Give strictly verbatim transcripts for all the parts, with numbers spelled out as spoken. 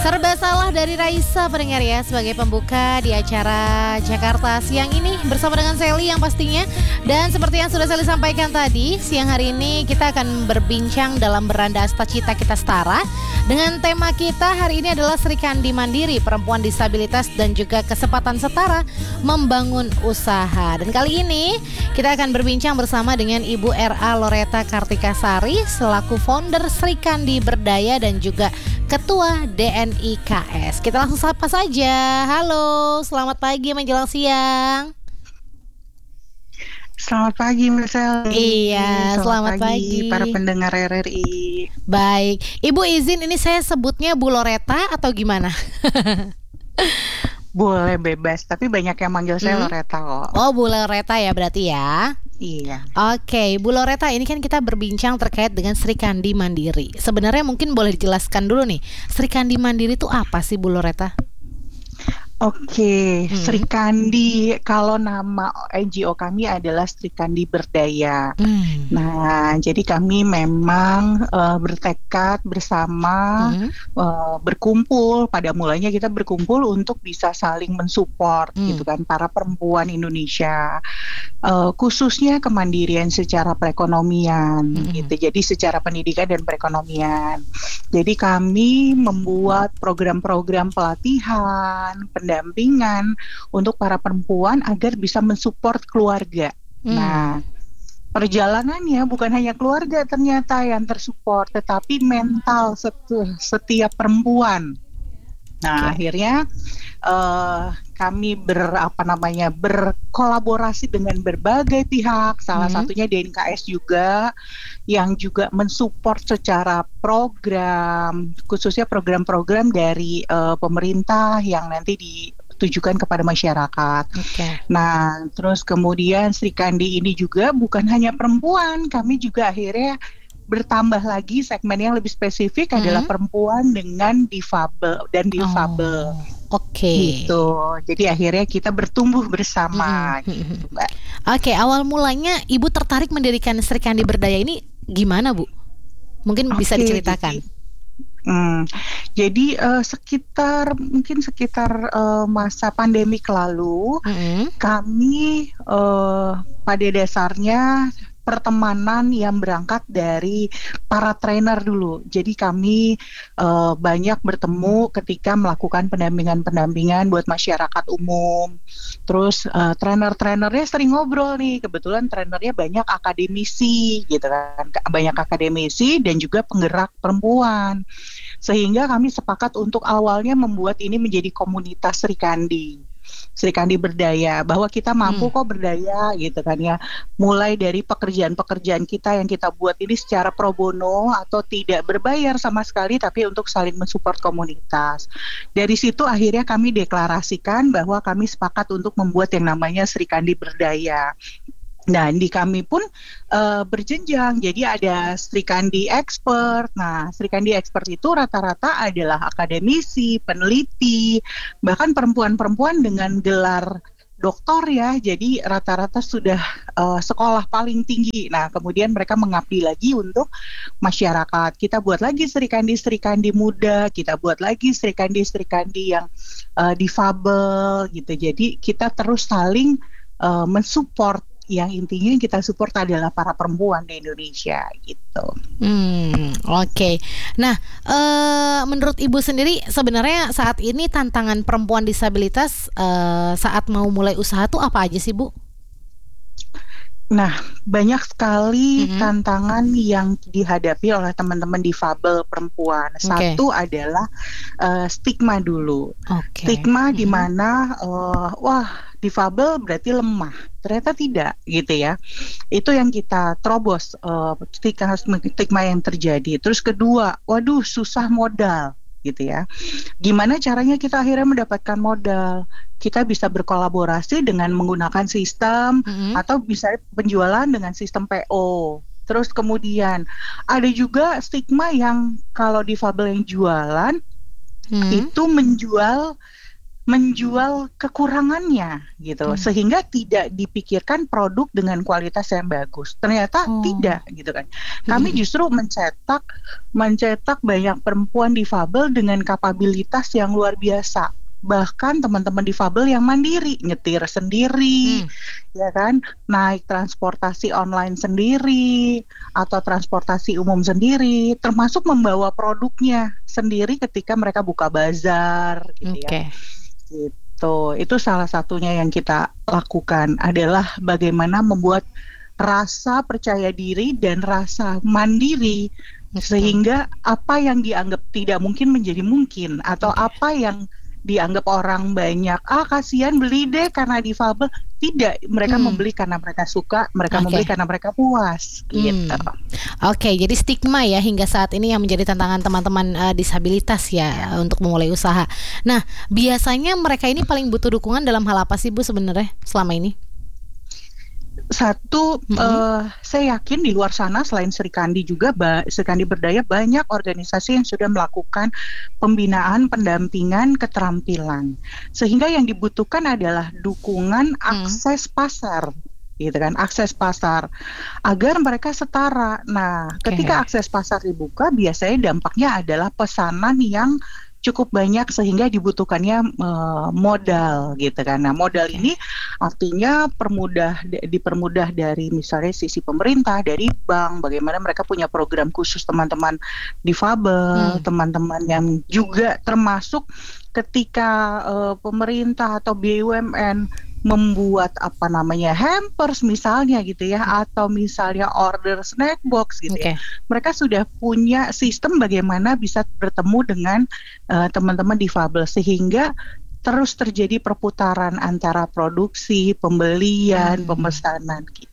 Serba Salah dari Raisa pendengar ya, sebagai pembuka di acara Jakarta siang ini bersama dengan Sally yang pastinya. Dan seperti yang sudah Sally sampaikan tadi, siang hari ini kita akan berbincang dalam Beranda Asta Cita Kita Setara. Dengan tema kita hari ini adalah Sri Kandi Mandiri, perempuan disabilitas dan juga kesempatan setara membangun usaha. Dan kali ini kita akan berbincang bersama dengan Ibu R A Loreta Kartikasari selaku founder Sri Kandi Berdaya dan juga Ketua D N I K S. Kita langsung sapa saja. Halo, selamat pagi menjelang siang. Selamat pagi Mbak Sally. Iya, selamat, selamat pagi, pagi para pendengar R R I. Baik, Ibu izin ini saya sebutnya Bu Loreta atau gimana? Boleh bebas, tapi banyak yang manggil saya Hmm. Loreta kok. Oh, Bu Loreta ya berarti ya. Iya. Oke, Bu Loreta, ini kan kita berbincang terkait dengan Sri Kandi Mandiri. Sebenarnya mungkin boleh dijelaskan dulu nih, Sri Kandi Mandiri itu apa sih Bu Loreta? Oke, Hmm. Sri Kandi, kalau nama N G O kami adalah Sri Kandi Berdaya. Hmm. Nah, jadi kami memang uh, bertekad bersama, Hmm. uh, berkumpul. Pada mulanya kita berkumpul untuk bisa saling mensupport, Hmm. gitu kan, para perempuan Indonesia, uh, khususnya kemandirian secara perekonomian, Hmm. gitu. Jadi secara pendidikan dan perekonomian. Jadi kami membuat program-program pelatihan, pendampingan untuk para perempuan agar bisa mensupport keluarga. Hmm. Nah, perjalanannya bukan hanya keluarga ternyata yang tersupport, tetapi mental set- setiap perempuan. Nah, Oke. akhirnya uh, kami ber apa namanya berkolaborasi dengan berbagai pihak, salah Hmm. satunya D N I K S juga, yang juga mensupport secara program, khususnya program-program dari uh, pemerintah yang nanti ditujukan kepada masyarakat. Oke. Nah, terus kemudian Sri Kandi ini juga bukan hanya perempuan, kami juga akhirnya bertambah lagi segmen yang lebih spesifik adalah Hmm. perempuan dengan difabel dan difabel. Oh, oke. Gitu. Jadi akhirnya kita bertumbuh bersama, Mm-mm. gitu, Mbak. Oke, awal mulanya Ibu tertarik mendirikan Sri Kandi Berdaya ini gimana, Bu? Mungkin bisa Oke, diceritakan. jadi, hmm, jadi uh, sekitar mungkin sekitar uh, masa pandemik lalu, Mm-mm. kami uh, pada dasarnya pertemanan yang berangkat dari para trainer dulu. Jadi kami uh, banyak bertemu ketika melakukan pendampingan-pendampingan buat masyarakat umum. Terus uh, trainer-trainernya sering ngobrol nih. Kebetulan trainernya banyak akademisi, gitu kan. Banyak akademisi dan juga penggerak perempuan. Sehingga kami sepakat untuk awalnya membuat ini menjadi komunitas Sri Kandi. Sri Kandi Berdaya, bahwa kita mampu Hmm. kok berdaya, gitu kan ya. Mulai dari pekerjaan-pekerjaan kita yang kita buat ini secara pro bono atau tidak berbayar sama sekali, tapi untuk saling mensupport komunitas. Dari situ akhirnya kami deklarasikan bahwa kami sepakat untuk membuat yang namanya Sri Kandi Berdaya. Nah, di kami pun uh, berjenjang. Jadi ada Sri Kandi Expert. Nah, Sri Kandi Expert itu rata-rata adalah akademisi, peneliti, bahkan perempuan-perempuan dengan gelar doktor ya. Jadi rata-rata sudah uh, sekolah paling tinggi. Nah, kemudian mereka mengabdi lagi untuk masyarakat. Kita buat lagi Sri Kandi Sri Kandi muda, kita buat lagi Sri Kandi Sri Kandi yang uh, difabel gitu. Jadi kita terus saling uh, mensupport. Yang intinya yang kita support adalah para perempuan di Indonesia gitu. Hmm, oke. Nah, eh, menurut Ibu sendiri sebenarnya saat ini tantangan perempuan disabilitas eh, saat mau mulai usaha tuh apa aja sih, Bu? Nah, banyak sekali Mm-mm. tantangan yang dihadapi oleh teman-teman difabel perempuan. Oke. Satu adalah uh, stigma dulu. Oke. Stigma di Mm-mm. mana uh, wah, difabel berarti lemah. Ternyata tidak, gitu ya. Itu yang kita terobos, uh, stigma, stigma yang terjadi. Terus kedua, waduh susah modal, gitu ya. Gimana caranya kita akhirnya mendapatkan modal? Kita bisa berkolaborasi dengan menggunakan sistem Mm-mm. atau bisa penjualan dengan sistem P O. Terus kemudian ada juga stigma yang kalau difabel yang jualan Hmm. itu menjual menjual kekurangannya gitu, Hmm. sehingga tidak dipikirkan produk dengan kualitas yang bagus. Ternyata Oh. tidak gitu kan. Kami justru mencetak mencetak banyak perempuan difabel dengan kapabilitas yang luar biasa. Bahkan teman-teman difabel yang mandiri, nyetir sendiri, Hmm. ya kan, naik transportasi online sendiri atau transportasi umum sendiri, termasuk membawa produknya sendiri ketika mereka buka bazar gitu ya. Oke. Gitu. Itu salah satunya yang kita lakukan adalah bagaimana membuat rasa percaya diri dan rasa mandiri Betul. sehingga apa yang dianggap tidak mungkin menjadi mungkin atau Oke. apa yang dianggap orang banyak, ah kasihan beli deh karena difabel, tidak, mereka Hmm. membeli karena mereka suka, mereka membeli Oke. karena mereka puas gitu. Hmm. Oke, jadi stigma ya hingga saat ini yang menjadi tantangan teman-teman eh, disabilitas ya untuk memulai usaha. Nah, biasanya mereka ini paling butuh dukungan dalam hal apa sih Bu sebenarnya selama ini? Satu, Mm-mm. eh, saya yakin di luar sana selain Serikandi juga, ba- Serikandi Berdaya, banyak organisasi yang sudah melakukan pembinaan, pendampingan, keterampilan. Sehingga yang dibutuhkan adalah dukungan Hmm. akses pasar, gitu kan, akses pasar agar mereka setara. Nah, ketika Oke. akses pasar dibuka, biasanya dampaknya adalah pesanan yang cukup banyak sehingga dibutuhkannya eh, modal gitu kan. Nah, modal Oke. ini artinya permudah dipermudah dari misalnya sisi pemerintah, dari bank, bagaimana mereka punya program khusus teman-teman difabel, Hmm. teman-teman yang juga termasuk ketika eh, pemerintah atau B U M N membuat apa namanya hampers misalnya gitu ya, atau misalnya order snack box gitu ya. Oke. Mereka sudah punya sistem bagaimana bisa bertemu dengan uh, teman-teman difabel sehingga terus terjadi perputaran antara produksi, pembelian, Hmm. pemesanan gitu.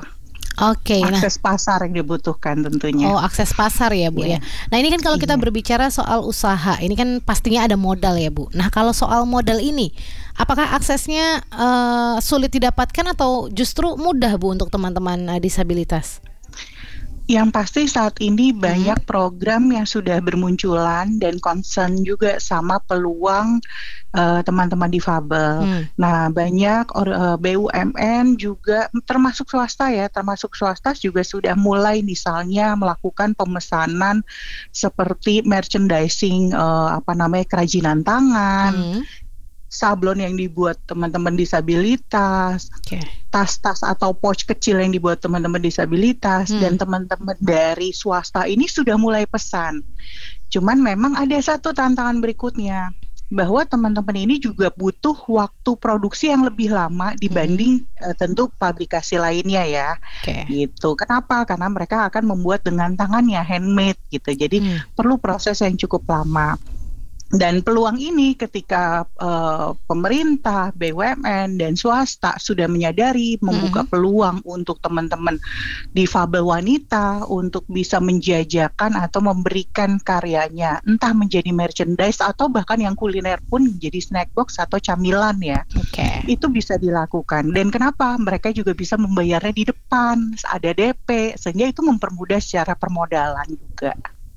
Oke, nah, Akses pasar yang dibutuhkan tentunya. oh akses pasar ya Bu ya. Iya. Nah ini kan kalau kita Iya. berbicara soal usaha, ini kan pastinya ada modal ya Bu. Nah kalau soal modal ini, apakah aksesnya eh, sulit didapatkan atau justru mudah Bu untuk teman-teman eh, disabilitas? Yang pasti saat ini Hmm. banyak program yang sudah bermunculan dan concern juga sama peluang uh, teman-teman difabel. Hmm. Nah, banyak or- uh, B U M N juga termasuk swasta ya, termasuk swasta juga sudah mulai misalnya melakukan pemesanan seperti merchandising uh, apa namanya kerajinan tangan, Hmm. sablon yang dibuat teman-teman disabilitas, Oke. tas-tas atau pouch kecil yang dibuat teman-teman disabilitas, Hmm. dan teman-teman dari swasta ini sudah mulai pesan. Cuman memang ada satu tantangan berikutnya, bahwa teman-teman ini juga butuh waktu produksi yang lebih lama dibanding uh, tentu publikasi lainnya ya. Oke. Gitu. Kenapa? Karena mereka akan membuat dengan tangannya, handmade gitu. Jadi Hmm. perlu proses yang cukup lama. Dan peluang ini ketika uh, pemerintah, B U M N, dan swasta sudah menyadari membuka Mhm. peluang untuk teman-teman difabel wanita untuk bisa menjajakan atau memberikan karyanya, entah menjadi merchandise atau bahkan yang kuliner pun menjadi snack box atau camilan ya. Oke. Itu bisa dilakukan. Dan kenapa? Mereka juga bisa membayarnya di depan, ada D P, sehingga itu mempermudah secara permodalan juga.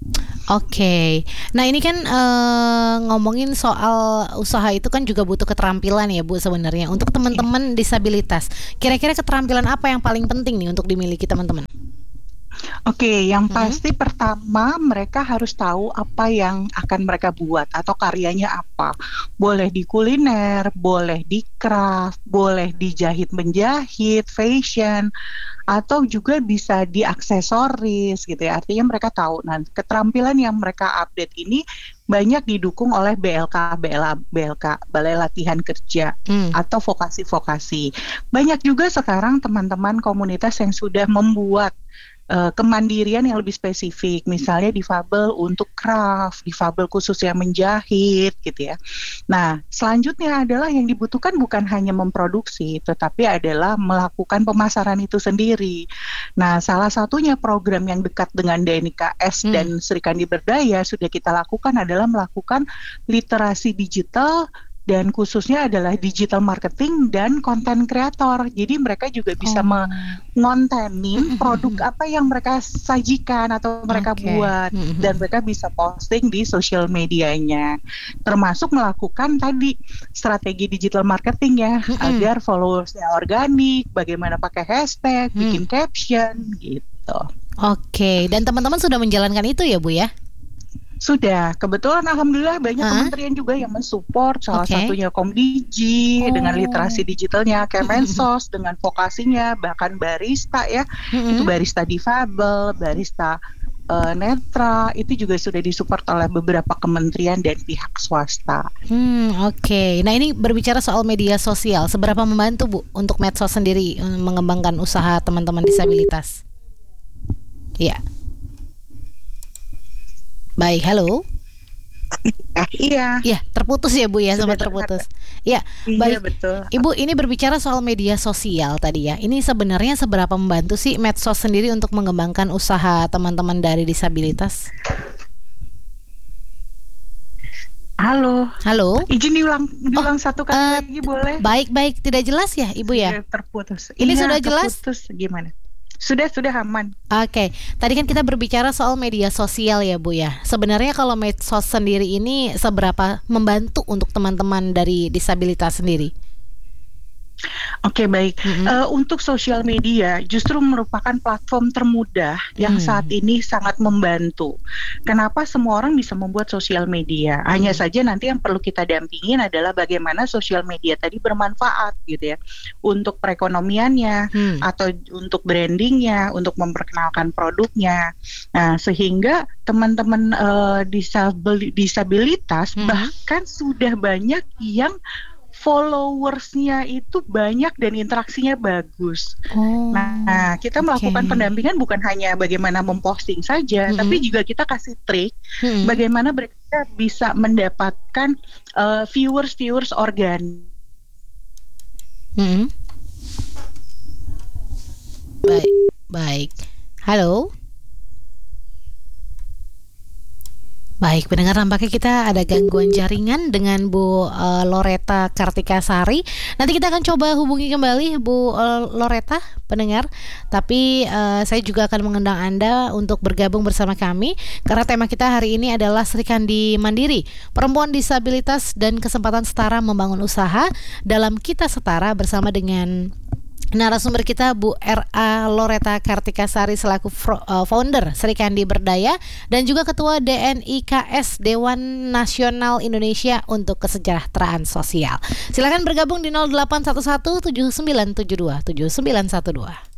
Oke, nah ini kan eh, ngomongin soal usaha itu kan juga butuh keterampilan ya Bu sebenarnya untuk teman-teman disabilitas. Kira-kira keterampilan apa yang paling penting nih untuk dimiliki teman-teman? Oke, yang Hmm. pasti pertama mereka harus tahu apa yang akan mereka buat atau karyanya apa. Boleh di kuliner, boleh di craft, boleh dijahit menjahit, fashion, atau juga bisa di aksesoris gitu ya. Artinya mereka tahu. Nah, keterampilan yang mereka update ini banyak didukung oleh B L K, B L A, B L K, Balai Latihan Kerja, Hmm. atau vokasi-vokasi. Banyak juga sekarang teman-teman komunitas yang sudah membuat uh, kemandirian yang lebih spesifik, misalnya difabel untuk craft, difabel khusus yang menjahit gitu ya. Nah, selanjutnya adalah yang dibutuhkan bukan hanya memproduksi, tetapi adalah melakukan pemasaran itu sendiri. Nah, salah satunya program yang dekat dengan D N I K S Hmm. dan Serikandi Berdaya sudah kita lakukan adalah melakukan literasi digital dan khususnya adalah digital marketing dan konten kreator. Jadi mereka juga bisa Oh. mengontenin produk apa yang mereka sajikan atau mereka Oke. buat, Mhm. dan mereka bisa posting di sosial medianya. Termasuk melakukan tadi strategi digital marketing ya, Mhm. agar followersnya organik, bagaimana pakai hashtag, Hmm. bikin caption gitu. Oke, dan teman-teman sudah menjalankan itu ya Bu ya? Sudah, kebetulan alhamdulillah banyak Heeh. kementerian juga yang mensupport, salah Oke. satunya Komdigi dengan literasi Oh. digitalnya, Mhm mhm. Kemensos dengan vokasinya, bahkan barista ya, itu Mhm. barista difabel, barista eh, netra, itu juga sudah disupport oleh beberapa kementerian dan pihak swasta. Hmm, oke. Nah ini berbicara soal media sosial, seberapa membantu Bu untuk medsos sendiri eh, mengembangkan usaha teman-teman disabilitas? Iya. Baik, halo. Ah, iya, Iya, terputus ya Bu ya, sudah sempat terputus. Iya, iya baik. betul. Ibu, ini berbicara soal media sosial tadi ya. Ini sebenarnya seberapa membantu sih medsos sendiri untuk mengembangkan usaha teman-teman dari disabilitas? Halo, Halo? izin diulang, diulang satu kali eh, lagi boleh? Baik-baik, tidak jelas ya Ibu ya? Sudah terputus. Ini Iya, sudah jelas? terputus gimana? Sudah, sudah aman. Oke, tadi kan kita berbicara soal media sosial ya Bu ya. Sebenarnya kalau medsos sendiri ini seberapa membantu untuk teman-teman dari disabilitas sendiri? Oke, baik. Mhm. Eh, untuk sosial media justru merupakan platform termudah yang Hmm. saat ini sangat membantu. Kenapa semua orang bisa membuat sosial media? Hanya Hmm. saja nanti yang perlu kita dampingin adalah bagaimana sosial media tadi bermanfaat gitu ya, untuk perekonomiannya Hmm. atau untuk brandingnya, untuk memperkenalkan produknya. Nah, sehingga teman-teman eh, disabil- disabilitas Hmm. bahkan sudah banyak yang followersnya itu banyak dan interaksinya bagus. Oh, Nah, kita oke. melakukan pendampingan bukan hanya bagaimana memposting saja, Mhm. tapi juga kita kasih trik Hmm. bagaimana mereka bisa mendapatkan eh, viewers-viewers organik. Hmm. Baik, baik. Halo. Baik, pendengar, nampaknya kita ada gangguan jaringan dengan Bu eh, Loreta Kartikasari. Nanti kita akan coba hubungi kembali Bu eh, Loreta, pendengar. Tapi eh, saya juga akan mengundang Anda untuk bergabung bersama kami karena tema kita hari ini adalah Sri Kandi Mandiri, perempuan disabilitas dan kesempatan setara membangun usaha dalam Kita Setara, bersama dengan narasumber kita Bu R A Loreta Kartikasari selaku fro- uh, founder Sri Kandi Berdaya dan juga Ketua D N I K S Dewan Nasional Indonesia untuk Kesejahteraan Sosial. Silakan bergabung di nol delapan satu satu tujuh sembilan tujuh dua tujuh sembilan satu dua.